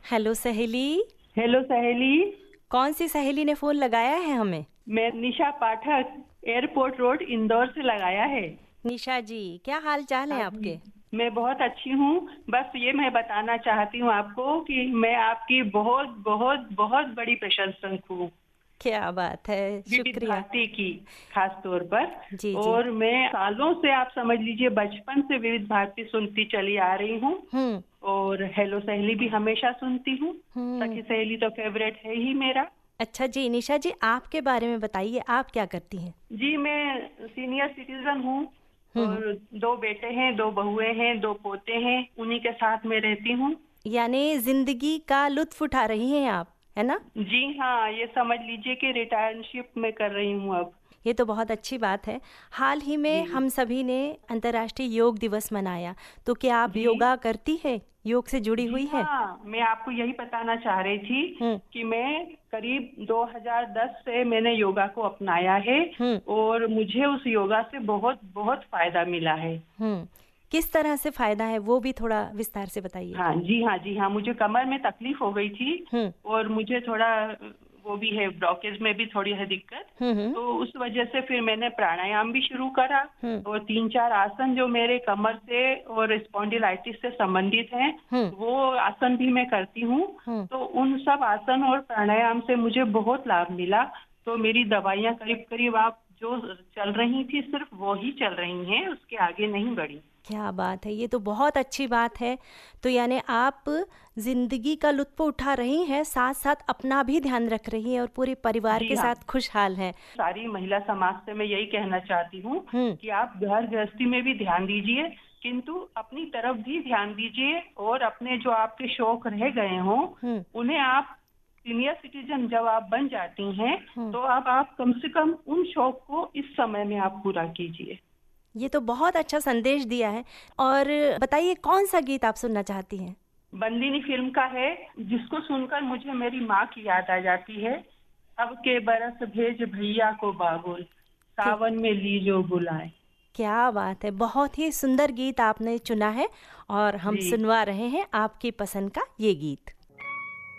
Hello सहेली। Hello सहेली। कौन सी सहेली ने फोन लगाया है हमें? मैं निशा पाठक, एयरपोर्ट रोड, इंदौर से लगाया है। निशा जी, क्या हाल चाल है हाँ जी, आपके? मैं बहुत अच्छी हूँ। बस ये मैं बताना चाहती हूँ आपको कि मैं आपकी बहुत बहुत बहुत बड़ी प्रशंसक हूँ, क्या बात है, विविध शुक्रिया। भारती की खास तौर पर। जी जी। और मैं सालों से, आप समझ लीजिए बचपन से विविध भारती सुनती चली आ रही हूँ। हम्म और हेलो सहेली भी हमेशा सुनती हूँ। हम्म। सखी सहेली तो फेवरेट है ही मेरा। अच्छा जी, निशा जी आपके बारे में बताइए, आप क्या करती हैं? जी, मैं सीनियर सिटीजन हूँ। हम्म। और दो बेटे हैं, दो बहुएं हैं, दो पोते हैं, उन्हीं के साथ में रहती हूँ। यानी जिंदगी का लुत्फ उठा रही हैं आप, है ना? जी हाँ, ये समझ लीजिए कि रिटायरशिप में कर रही हूँ अब। ये तो बहुत अच्छी बात है। हाल ही में जी हम सभी ने अंतर्राष्ट्रीय योग दिवस मनाया, तो क्या आप जी योगा करती है, योग से जुड़ी जी हुई है? हाँ, मैं आपको यही बताना चाह रही थी हम्म कि मैं करीब 2010 से मैंने योगा को अपनाया है। हम्म और मुझे उस योगा से बहुत बहुत फायदा मिला है। हम्म। किस तरह से फायदा है वो भी थोड़ा विस्तार से बताइए। हाँ जी, हाँ जी, हाँ, मुझे कमर में तकलीफ हो गई थी। हम्म और मुझे थोड़ा वो भी है, ब्लॉकेज में भी थोड़ी है दिक्कत। हम्म तो उस वजह से फिर मैंने प्राणायाम भी शुरू करा। हम्म और 3-4 आसन जो मेरे कमर से और स्पॉन्डिलाइटिस से संबंधित हैं, हम्म वो आसन भी मैं करती हूँ। हम्म। तो उन सब आसन और प्राणायाम से मुझे बहुत लाभ मिला। तो मेरी दवाइयाँ करीब करीब आप जो चल रही थी सिर्फ वो ही चल रही हैं, उसके आगे नहीं बढ़ी। क्या बात है, ये तो बहुत अच्छी बात है। तो यानी आप जिंदगी का लुत्फ उठा रही हैं, साथ साथ अपना भी ध्यान रख रही हैं और पूरे परिवार जी के हाँ, साथ खुशहाल हैं। सारी महिला समाज से मैं यही कहना चाहती हूँ हम्म कि आप घर गृहस्थी में भी ध्यान दीजिए, किंतु अपनी तरफ भी ध्यान दीजिए। और अपने जो आपके शौक रह गए हों, हम्म उन्हें आप सीनियर सिटीजन जब आप बन जाती हैं, हम्म। तो अब आप कम से कम उन शौक को इस समय में आप पूरा कीजिए। ये तो बहुत अच्छा संदेश दिया है। और बताइए, कौन सा गीत आप सुनना चाहती हैं? बंदिनी फिल्म का है, जिसको सुनकर मुझे मेरी माँ की याद आ जाती है। अब के बरस भेज भैया को बाबुल, कि सावन में लीजो बुलाए। क्या बात है, बहुत ही सुंदर गीत आपने चुना है और हम जी सुनवा रहे हैं आपकी पसंद का ये गीत।